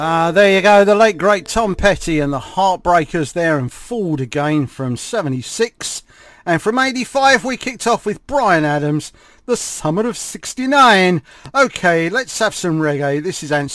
There you go, the late great Tom Petty and the Heartbreakers there, and Fooled Again from 76. And from 85 we kicked off with Bryan Adams, The Summer of 69. Okay, let's have some reggae. This is